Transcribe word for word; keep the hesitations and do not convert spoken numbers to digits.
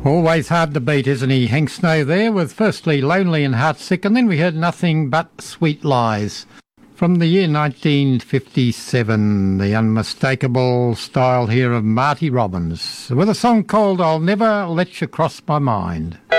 Always hard to beat, isn't he? Hank Snow there with firstly Lonely and Heartsick, and then we heard Nothing But Sweet Lies. From the year nineteen fifty-seven, the unmistakable style here of Marty Robbins, with a song called I'll Never Let You Cross My Mind.